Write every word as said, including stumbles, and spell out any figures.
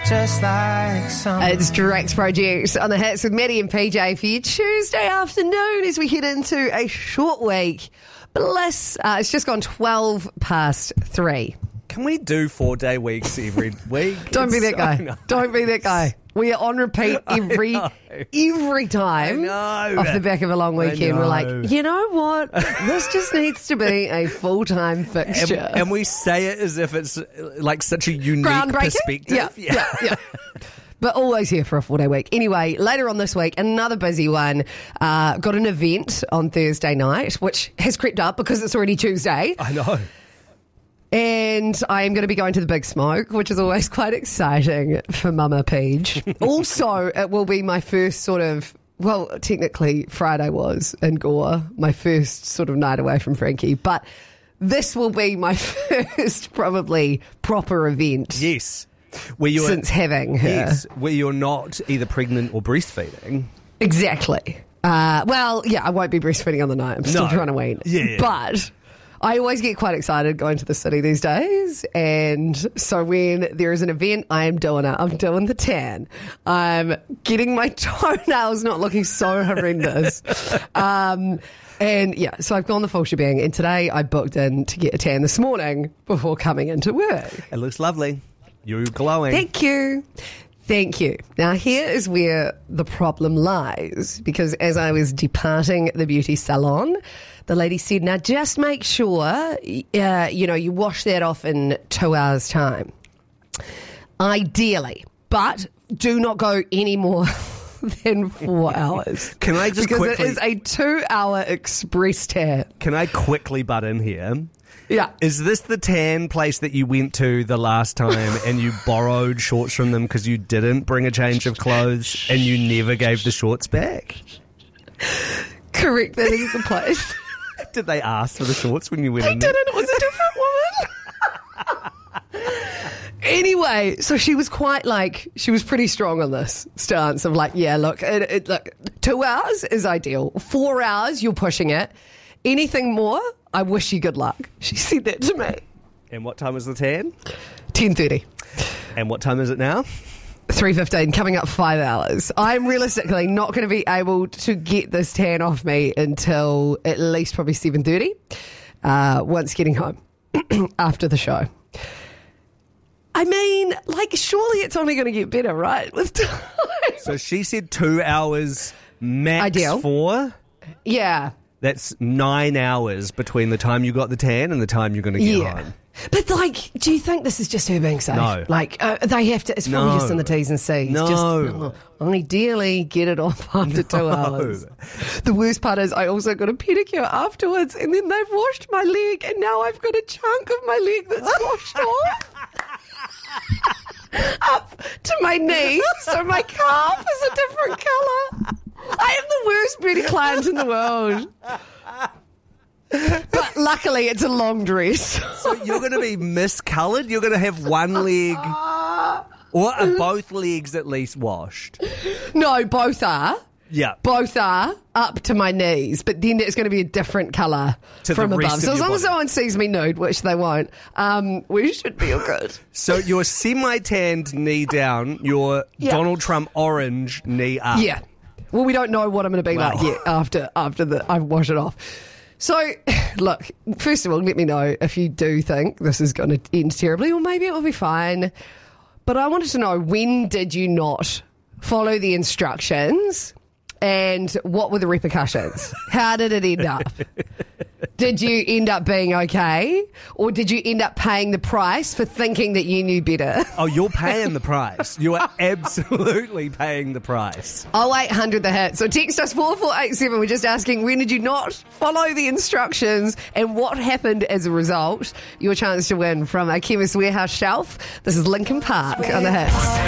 just like some. It's Drex Project on the hits with Maddie and P J for your Tuesday afternoon as we head into a short week. Bless. Uh, it's just gone twelve past three. Can we do four-day weeks every week? Don't be It's that guy. so nice. Don't be that guy. We are on repeat every every time I know. off the back of a long weekend. We're know. like, you know what? This just needs to be a full-time fixture. And, and we say it as if it's like such a unique Groundbreaking? perspective. Yeah, yeah, yeah. But always here for a four-day week. Anyway, later on this week, another busy one. Uh, got an event on Thursday night, which has crept up because it's already Tuesday. I know. And I am going to be going to the Big Smoke, which is always quite exciting for Mama Peach. Also, it will be my first sort of, well, technically Friday was in Gore, my first sort of night away from Frankie. But this will be my first probably proper event. Yes. Where you're, since having her. Yes, where you're not either pregnant or breastfeeding. Exactly. Uh, well, yeah, I won't be breastfeeding on the night. I'm still No. trying to wean. Yeah. But I always get quite excited going to the city these days. And so when there is an event, I am doing it. I'm doing the tan. I'm getting my toenails not looking so horrendous. um, and yeah, so I've gone the full shebang. And today I booked in to get a tan this morning before coming into work. It looks lovely. You're glowing. Thank you. Thank you. Now, here is where the problem lies, because as I was departing the beauty salon, the lady said, now just make sure, uh, you know, you wash that off in two hours' time. Ideally. But do not go any more than four hours. Can I just because quickly... it is a two-hour express tan. Can I quickly butt in here? Yeah. Is this the tan place that you went to the last time and you borrowed shorts from them because you didn't bring a change of clothes and you never gave the shorts back? Correct, that is the place. Did they ask for the shorts when you went They in there? didn't. It was a different woman. Anyway, so she was quite like, she was pretty strong on this stance of like, yeah, look, it, it, look, two hours is ideal. Four hours, you're pushing it. Anything more, I wish you good luck. She said that to me. And what time was the tan? ten thirty. And what time is it now? three fifteen, coming up five hours. I'm realistically not going to be able to get this tan off me until at least probably seven thirty, uh, once getting home after the show. I mean, like, surely it's only going to get better, right? With time. So she said two hours max Ideal. for? Yeah. That's nine hours between the time you got the tan and the time you're going to get Yeah. home. But, like, do you think this is just her being safe? No. Like, uh, they have to, it's probably No. just in the T's and C's. No. Just, oh, ideally, get it off after two No. hours. The worst part is I also got a pedicure afterwards, and then they've washed my leg, and now I've got a chunk of my leg that's washed off. Up to my knee, so my calf is a different colour. I am the worst beauty client in the world. But luckily, it's a long dress. So you're going to be miscoloured? You're going to have one leg, or are both legs at least washed? No, both are. Yeah. Both are up to my knees, but then it's going to be a different colour To from the rest above. of So as your long as body. someone sees me nude, which they won't, um, we should be all good. So your semi-tanned knee down, your Yeah. Donald Trump orange knee up. Yeah. Well, we don't know what I'm going to be Well. like yet after after the I wash it off. So, look, first of all, let me know if you do think this is going to end terribly, or maybe it will be fine. But I wanted to know, when did you not follow the instructions, and what were the repercussions? How did it end up? Did you end up being okay, or did you end up paying the price for thinking that you knew better? Oh, you're paying the price. You are absolutely paying the price. oh eight hundred the hit. So text us four four eight seven. We're just asking, when did you not follow the instructions and what happened as a result? Your chance to win from a Chemist Warehouse shelf. This is Linkin Park on the hits.